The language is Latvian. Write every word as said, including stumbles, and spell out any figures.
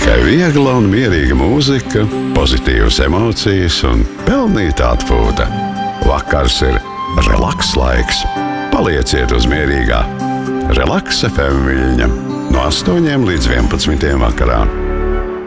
Viegla un mierīga mūzika, pozitīvas emocijas un pelnīta atpūta. Vakars ir relaks laiks. Palieciet uz mierīgā. Relaks F M viļņa no astoņiem līdz vienpadsmitiem vakarā.